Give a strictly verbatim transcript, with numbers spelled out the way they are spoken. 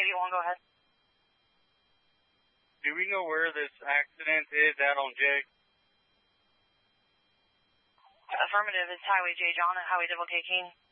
eight one, go ahead. Do we know where this accident is at on J? Affirmative, it's Highway J, John, at Highway Double K King.